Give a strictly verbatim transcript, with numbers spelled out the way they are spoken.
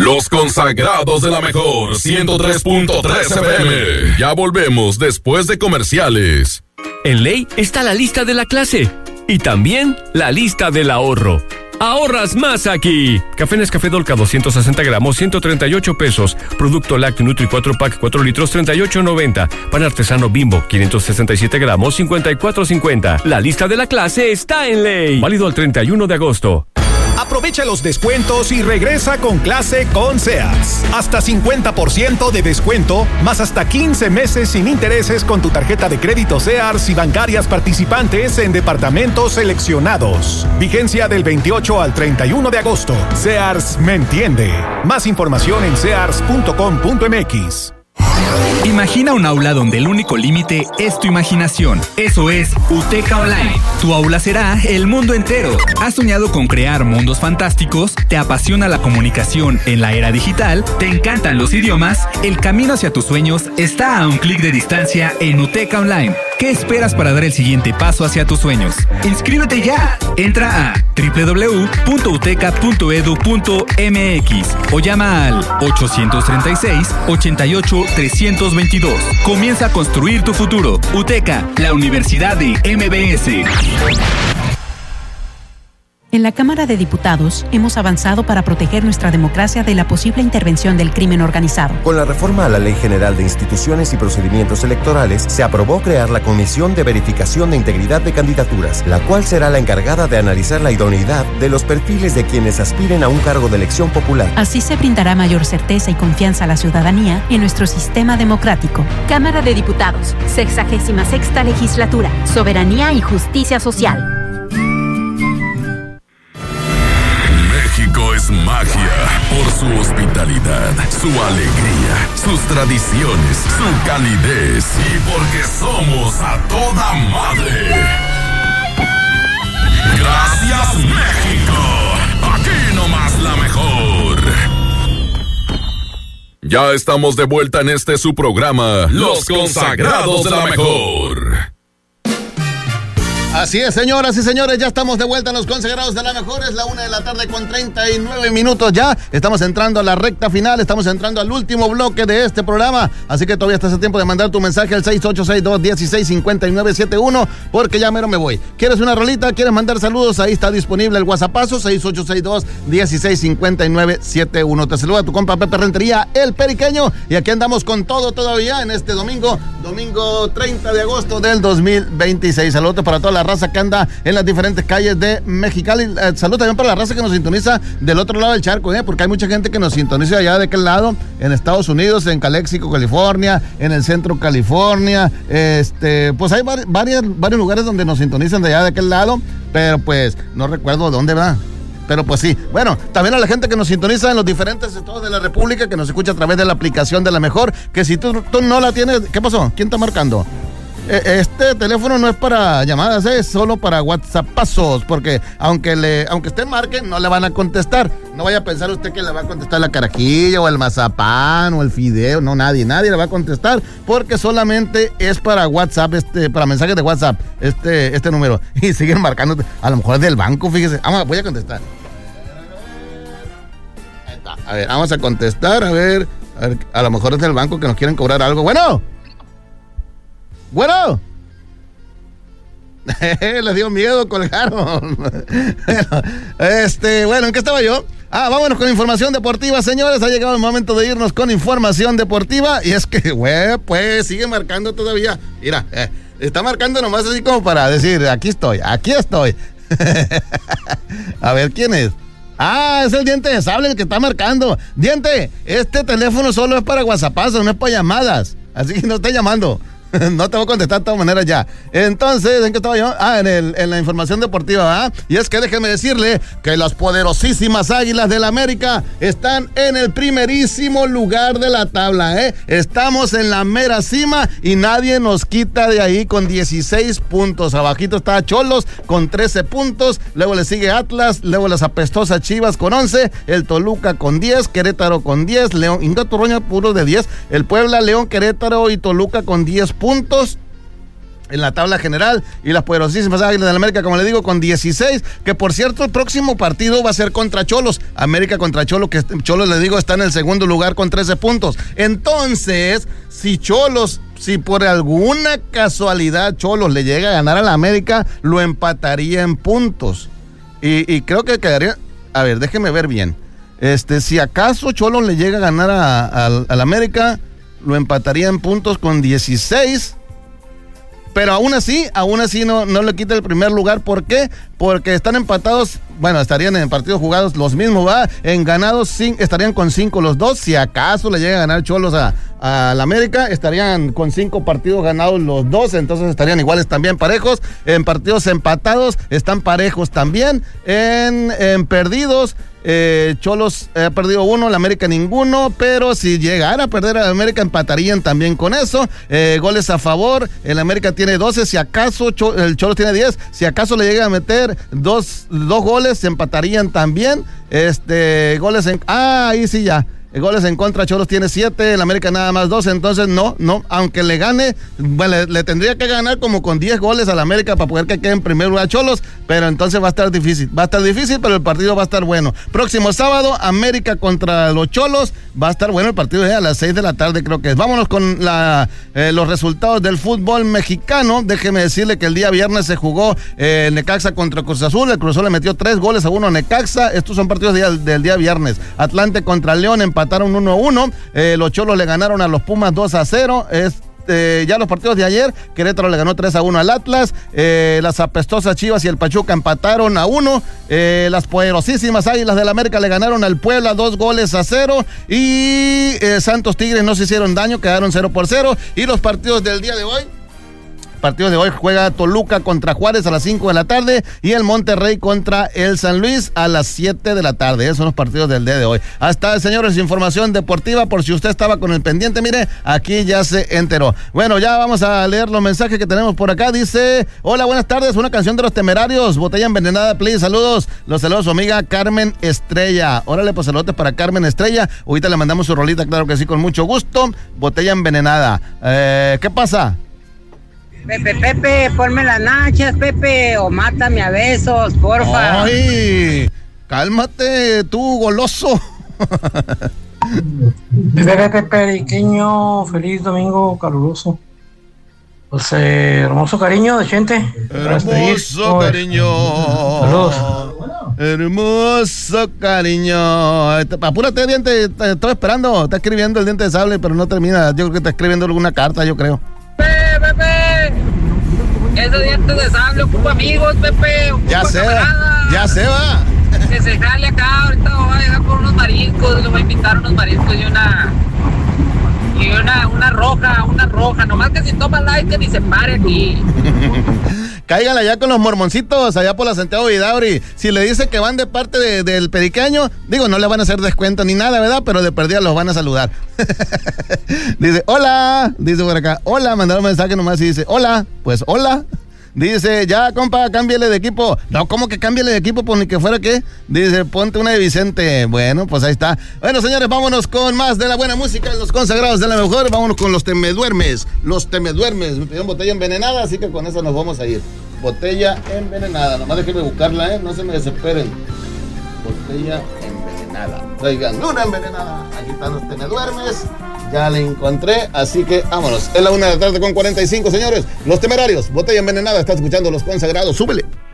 Los consagrados de la mejor ciento tres punto tres F M. Ya volvemos después de comerciales. En Ley está la lista de la clase y también la lista del ahorro. ¡Ahorras más aquí! Café Nescafé Dolca doscientos sesenta gramos, ciento treinta y ocho pesos. Producto Lácteo Nutri cuatro pack cuatro litros, treinta y ocho noventa. Pan artesano Bimbo, quinientos sesenta y siete gramos, cincuenta y cuatro cincuenta. La lista de la clase está en Ley. Válido al treinta y uno de agosto. Aprovecha los descuentos y regresa con clase con Sears. Hasta cincuenta por ciento de descuento, más hasta quince meses sin intereses con tu tarjeta de crédito Sears y bancarias participantes en departamentos seleccionados. Vigencia del veintiocho al treinta y uno de agosto. Sears me entiende. Más información en sears punto com punto m x. Imagina un aula donde el único límite es tu imaginación. Eso es UTECA Online. Tu aula será el mundo entero. ¿Has soñado con crear mundos fantásticos? ¿Te apasiona la comunicación en la era digital? ¿Te encantan los idiomas? El camino hacia tus sueños está a un clic de distancia en UTECA Online. ¿Qué esperas para dar el siguiente paso hacia tus sueños? ¡Inscríbete ya! Entra a doble u doble u doble u punto uteca punto e d u punto m x o llama al ochocientos treinta y seis, ochenta y ocho, trescientos veintidós. Comienza a construir tu futuro. UTECA, la Universidad de M B S. En la Cámara de Diputados hemos avanzado para proteger nuestra democracia de la posible intervención del crimen organizado. Con la reforma a la Ley General de Instituciones y Procedimientos Electorales, se aprobó crear la Comisión de Verificación de Integridad de Candidaturas, la cual será la encargada de analizar la idoneidad de los perfiles de quienes aspiren a un cargo de elección popular. Así se brindará mayor certeza y confianza a la ciudadanía en nuestro sistema democrático. Cámara de Diputados, sexagésima sexta legislatura, soberanía y justicia social. México es magia por su hospitalidad, su alegría, sus tradiciones, su calidez y porque somos a toda madre. Gracias, México. Aquí nomás la mejor. Ya estamos de vuelta en este su programa, Los Consagrados de la Mejor. Así es, señoras y señores, ya estamos de vuelta en Los Consagrados de la Mejor. Es la una de la tarde con treinta y nueve minutos ya. Estamos entrando a la recta final, estamos entrando al último bloque de este programa. Así que todavía estás a tiempo de mandar tu mensaje al seis ocho seis, dos uno seis, cinco nueve siete uno, porque ya mero me voy. ¿Quieres una rolita? ¿Quieres mandar saludos? Ahí está disponible el WhatsAppazo, seis ocho seis, dos uno seis, cinco nueve siete uno. Te saluda tu compa Pepe Rentería, el Periqueño. Y aquí andamos con todo todavía en este domingo, domingo treinta de agosto del dos mil veintiséis. Saludos para toda la raza que anda en las diferentes calles de Mexicali. Eh, salud también para la raza que nos sintoniza del otro lado del charco, ¿eh? Porque hay mucha gente que nos sintoniza allá de aquel lado, en Estados Unidos, en Calexico, California, en el centro California. Este, pues hay var- varias, varios lugares donde nos sintonizan de allá de aquel lado, pero pues no recuerdo dónde va. Pero pues sí, bueno, también a la gente que nos sintoniza en los diferentes estados de la República, que nos escucha a través de la aplicación de La Mejor, que si tú, tú no la tienes, ¿qué pasó? ¿Quién está marcando? Este teléfono no es para llamadas, es solo para WhatsAppazos, porque aunque le, aunque usted marque, no le van a contestar. No vaya a pensar usted que le va a contestar la carajilla o el mazapán o el fideo. No, nadie, nadie le va a contestar, porque solamente es para WhatsApp, este, para mensajes de WhatsApp, este, este número. Y siguen marcando, a lo mejor es del banco, fíjese. Vamos, voy a contestar. Ahí está. A ver, vamos a contestar, a ver, a ver, a lo mejor es del banco que nos quieren cobrar algo. Bueno. Bueno, les dio miedo, colgaron. Este, bueno, ¿en qué estaba yo? Ah, vámonos con información deportiva, señores. Ha llegado el momento de irnos con información deportiva. Y es que, güey, pues sigue marcando todavía. Mira, eh, está marcando nomás así como para decir, aquí estoy, aquí estoy. A ver, ¿quién es? Ah, es el Diente de Sable el que está marcando. Diente, este teléfono solo es para WhatsAppazos, no es para llamadas. Así que no está llamando. No te voy a contestar de todas maneras ya. Entonces, ¿en qué estaba yo? Ah, en, el, en la información deportiva, ¿verdad? Y es que déjeme decirle que las poderosísimas Águilas del América están en el primerísimo lugar de la tabla, ¿eh? Estamos en la mera cima y nadie nos quita de ahí con dieciséis puntos. Abajito está Cholos con trece puntos. Luego le sigue Atlas. Luego las apestosas Chivas con once. El Toluca con diez. Querétaro con diez. León, Ingato Roña puro de diez. El Puebla, León, Querétaro y Toluca con diez puntos. en la tabla general, y las poderosísimas Águilas del América, como le digo, con dieciséis, que por cierto el próximo partido va a ser contra Cholos, América contra Cholos, que Cholos, le digo, está en el segundo lugar con trece puntos. Entonces, si Cholos, si por alguna casualidad Cholos le llega a ganar a la América, lo empataría en puntos, y, y creo que quedaría, a ver, déjeme ver bien, este, si acaso Cholos le llega a ganar a, a, a la América, lo empataría en puntos con dieciséis. Pero aún así, aún así no, no le quita el primer lugar. ¿Por qué? Porque están empatados, bueno, estarían en partidos jugados los mismos, ¿va? En ganados cin, estarían con cinco los dos. Si acaso le llega a ganar Cholos a, a la América, estarían con cinco partidos ganados los dos, entonces estarían iguales también, parejos. En partidos empatados están parejos también. En, en perdidos, Eh, Cholos ha perdido uno, la América ninguno, pero si llegara a perder a la América empatarían también con eso. Eh, goles a favor, el América tiene doce, si acaso Cho, el Cholos tiene diez, si acaso le llega a meter dos, dos goles, se empatarían también. Este, goles en... Ah, ahí sí ya. Goles en contra, Cholos tiene siete, el América nada más dos, entonces no, no, aunque le gane, bueno, le, le tendría que ganar como con diez goles a la América para poder que quede en primer lugar Cholos, pero entonces va a estar difícil, va a estar difícil, pero el partido va a estar bueno. Próximo sábado, América contra los Cholos, va a estar bueno el partido, eh, a las seis de la tarde creo que es. Vámonos con la, eh, los resultados del fútbol mexicano. Déjeme decirle que el día viernes se jugó eh, Necaxa contra Cruz Azul, el Cruz Azul le metió tres goles a uno a Necaxa, estos son partidos del día, del día viernes. Atlante contra León, empataron uno a uno, eh, los Cholos le ganaron a los Pumas dos a cero, es Eh, ya los partidos de ayer, Querétaro le ganó tres a uno al Atlas, eh, las apestosas Chivas y el Pachuca empataron a uno, eh, las poderosísimas Águilas del América le ganaron al Puebla dos goles a cero, y eh, Santos Tigres no se hicieron daño, quedaron cero por cero, y los partidos del día de hoy, partido de hoy juega Toluca contra Juárez a las cinco de la tarde y el Monterrey contra el San Luis a las siete de la tarde. Esos son los partidos del día de hoy. Hasta, señores, información deportiva por si usted estaba con el pendiente. Mire, aquí ya se enteró. Bueno, ya vamos a leer los mensajes que tenemos por acá. Dice, hola, buenas tardes, una canción de Los Temerarios, Botella Envenenada, please, saludos. Los saludos su amiga Carmen Estrella. Órale, pues saludos para Carmen Estrella. Ahorita le mandamos su rolita, claro que sí, con mucho gusto. Botella Envenenada. Eh, ¿Qué pasa? Pepe, Pepe, ponme las nachas, Pepe, o mátame a besos, porfa. Ay, cálmate, tú, goloso. Pepe, Pepe, periqueño, feliz domingo caluroso. Pues eh, hermoso cariño de gente. Hermoso cariño. Saludos. Hermoso cariño. Apúrate, diente, te estoy esperando. Está escribiendo el diente de sable, pero no termina. Yo creo que está escribiendo alguna carta, yo creo. Pepe, Pepe, ese diente de sable ocupa amigos, Pepe. Ocupa ya se va, ya se va. Que se jale acá, ahorita voy a llegar por unos mariscos, le voy a invitar unos mariscos y una y una, una roja, una roja, nomás que si toma light que ni se pare aquí. Cáigale allá con los mormoncitos, allá por la Santiago Vidauri. Si le dice que van de parte de, del periqueño, digo, no le van a hacer descuento ni nada, ¿verdad? Pero de perdida los van a saludar. Dice, hola, dice por acá, hola, mandaron un mensaje nomás y dice, hola, pues hola. Dice, ya, compa, cámbiale de equipo. No, ¿cómo que cámbiale de equipo? Pues ni que fuera qué. Dice, ponte una de Vicente. Bueno, pues ahí está. Bueno, señores, vámonos con más de la buena música, los consagrados de la mejor. Vámonos con los Temeduermes. Los Temeduermes. Me pidieron Botella Envenenada, así que con eso nos vamos a ir. Botella Envenenada. Nomás déjenme buscarla, ¿eh? No se me desesperen. Botella Envenenada. Traigan una envenenada. Aquí están los Temeduermes. Ya la encontré, así que vámonos. Es la una de la tarde con cuarenta y cinco, señores. Los Temerarios, Botella Envenenada. Estás escuchando Los Consagrados. Súbele.